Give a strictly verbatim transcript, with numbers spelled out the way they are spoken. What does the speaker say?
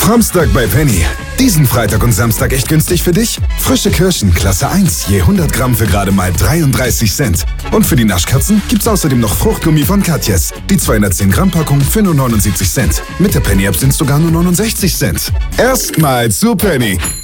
Samstag bei Penny. Diesen Freitag und Samstag echt günstig für dich? Frische Kirschen, Klasse eins, je hundert Gramm für gerade mal dreiunddreißig Cent. Und für die Naschkatzen gibt's außerdem noch Fruchtgummi von Katjes. Die zweihundertzehn Gramm Packung für nur neunundsiebzig Cent. Mit der Penny-App sind sogar nur neunundsechzig Cent. Erstmal zu Penny.